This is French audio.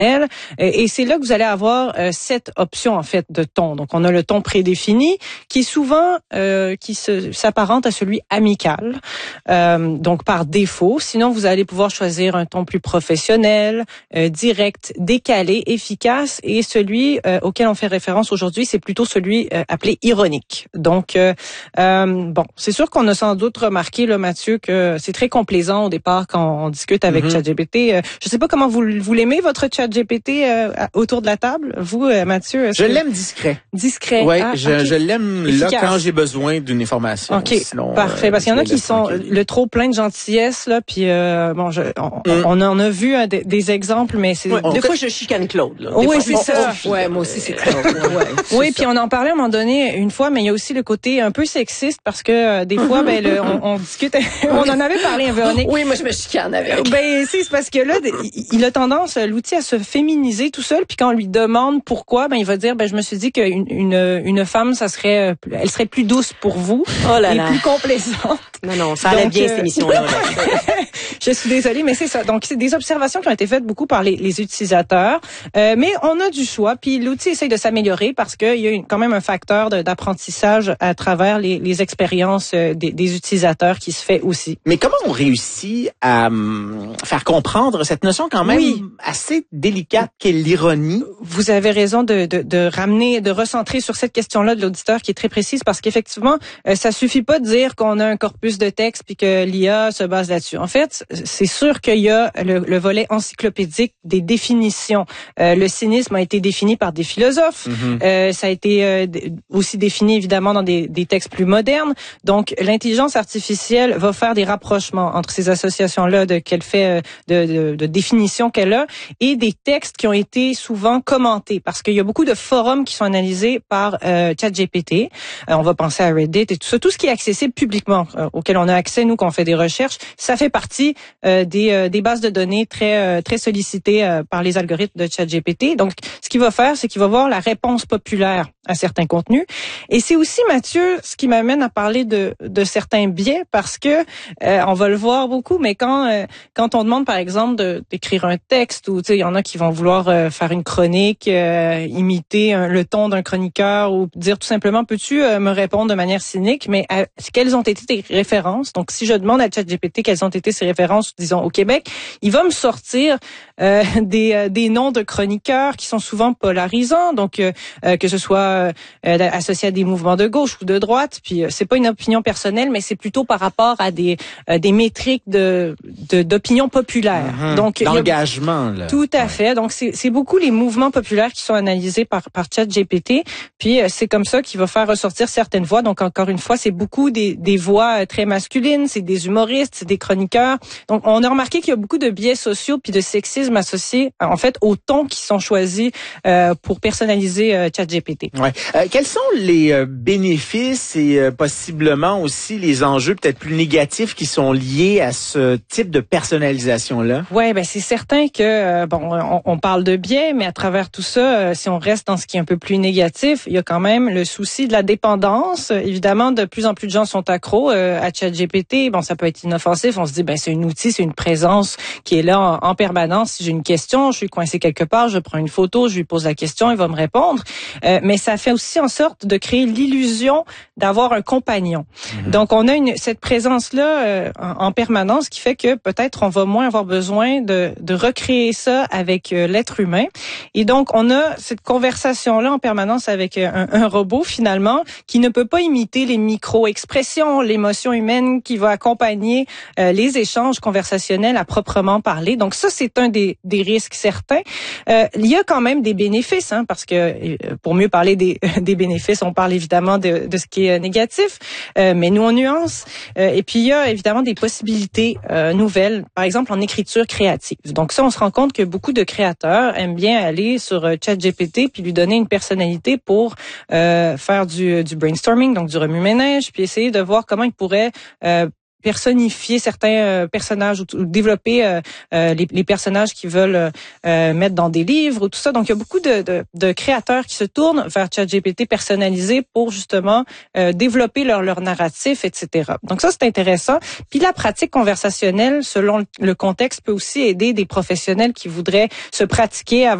Et c'est là que vous allez avoir 7 options en fait de ton. Donc on a le ton prédéfini qui est souvent s'apparente à celui amical. Donc par défaut. Sinon vous allez pouvoir choisir un ton plus professionnel, direct, décalé, efficace, et celui auquel on fait référence aujourd'hui, c'est plutôt celui appelé ironique. Donc bon, c'est sûr qu'on a sans doute remarqué là, Mathieu, que c'est très complaisant au départ quand on discute avec ChatGPT. Je sais pas comment vous l'aimez votre ChatGPT autour de la table. Vous, Mathieu, je l'aime discret. Discret. Oui, okay. je l'aime efficace. Là quand j'ai besoin d'une information. OK. Sinon, parfait. Parce qu'il y en a qui sont le trop plein de gentillesse là, puis bon, on en a vu des exemples, mais c'est des fois je chicane Claude. Là. Oui, c'est ça. Ouais, moi aussi c'est Claude. Oui, puis on en parlait à un moment donné une fois, mais il y a aussi le côté un peu sexiste parce que des fois, on discute. On en avait parlé, Véronique. Oui, moi je me chicane avec. C'est parce que là, il a tendance, l'outil, à se féminiser tout seul. Puis quand on lui demande pourquoi, il va dire, je me suis dit qu'une femme, elle serait plus douce pour vous, et plus complaisante. Non, ça allait bien cette émission-là. Je suis désolée, mais c'est ça. Donc c'est des observations qui ont été faites beaucoup par les utilisateurs, mais on a du choix. Puis l'outil essaye de s'améliorer parce qu'il y a quand même un facteur d'apprentissage à travers les expériences des utilisateurs qui se fait aussi. Mais comment on réussit à faire comprendre cette notion quand même assez délicate qu'est l'ironie? Vous avez raison de recentrer sur cette question-là de l'auditeur qui est très précise parce qu'effectivement, ça suffit pas de dire qu'on a un corpus de texte puis que l'IA se base là-dessus. En fait, c'est sûr qu'il y a le volet encyclopédique des définitions. Le cynisme a été défini par des philosophes. Ça a été aussi défini évidemment dans des textes plus modernes. Donc, l'intelligence artificielle va faire des rapprochements entre ces associations-là qu'elle fait de définitions qu'elle a et des textes qui ont été souvent commentés parce qu'il y a beaucoup de forums qui sont analysés par ChatGPT. On va penser à Reddit et tout ça. Tout ce qui est accessible publiquement, auquel on a accès, nous, quand on fait des recherches, ça fait partie des bases de données très sollicitées par les algorithmes de ChatGPT. Donc, ce qu'il va faire, c'est qu'il va voir la réponse populaire à certains contenus. Et c'est aussi, Mathieu, ce qui m'amène à parler de certains biais parce que on va le voir beaucoup, mais quand on demande, par exemple, d'écrire un texte ou, tu sais, il y en a qui vont vouloir faire une chronique, imiter le ton d'un chroniqueur ou dire tout simplement, peux-tu me répondre de manière cynique, mais quelles ont été tes références? Donc, si je demande à ChatGPT quelles ont été ses références, disons, au Québec, il va me sortir des noms de chroniqueurs qui sont souvent polarisants, donc que ce soit associé à des mouvements de gauche ou de droite, puis c'est pas une opinion personnelle, mais c'est plutôt par rapport à des métriques d'opinion populaire. Donc d'engagement là. Tout à fait. Donc c'est beaucoup les mouvements populaires qui sont analysés par ChatGPT, puis c'est comme ça qu'il va faire ressortir certaines voix. Donc encore une fois, c'est beaucoup des voix très masculines, c'est des humoristes, c'est des chroniqueurs. Donc on a remarqué qu'il y a beaucoup de biais sociaux puis de sexisme associés en fait aux tons qui sont choisis pour personnaliser ChatGPT. Ouais. Quels sont les bénéfices et possiblement aussi les enjeux peut-être plus négatifs qui sont liés à ce type de personnalisation-là? Ouais, c'est certain que on parle de biais, mais à travers tout ça, si on reste dans ce qui est un peu plus négatif, il y a quand même le souci de la dépendance. Évidemment, de plus en plus de gens sont accros à ChatGPT. Bon, ça peut être inoffensif. On se dit, c'est un outil, c'est une présence qui est là en permanence. Si j'ai une question, je suis coincé quelque part, je prends une photo, je lui pose la question, il va me répondre. Mais ça fait aussi en sorte de créer l'illusion d'avoir un compagnon. Donc, on a cette présence-là en permanence qui fait que peut-être on va moins avoir besoin de recréer ça avec l'être humain. Et donc, on a cette conversation-là en permanence avec un robot, finalement, qui ne peut pas imiter les micro-expressions, l'émotion humaine qui va accompagner les échanges conversationnels à proprement parler. Donc, ça, c'est un des risques certains. Il y a quand même des bénéfices, parce que pour mieux parler des bénéfices, on parle évidemment de ce qui est négatif, mais nous on nuance. Et puis il y a évidemment des possibilités nouvelles, par exemple en écriture créative. Donc ça, on se rend compte que beaucoup de créateurs aiment bien aller sur ChatGPT puis lui donner une personnalité pour faire du brainstorming, donc du remue-ménage, puis essayer de voir comment ils pourraient personnifier certains personnages ou développer les personnages qu'ils veulent mettre dans des livres ou tout ça. Donc, il y a beaucoup de créateurs qui se tournent vers ChatGPT personnalisé pour justement développer leur narratif, etc. Donc ça, c'est intéressant. Puis la pratique conversationnelle, selon le contexte, peut aussi aider des professionnels qui voudraient se pratiquer